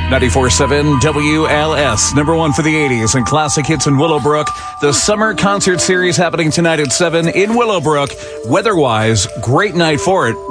94.7 WLS, number one for the 80s and classic hits in Willowbrook. The summer concert series happening tonight at 7 in Willowbrook. Weather-wise, great night for it.